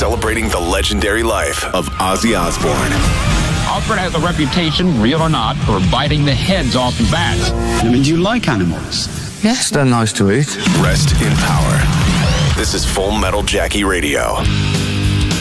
celebrating the legendary life of Ozzy Osbourne. Alfred has a reputation, real or not, for biting the heads off the bats. I mean, do you like animals? Yes, they're nice to eat. Rest in power. This is Full Metal Jackie Radio.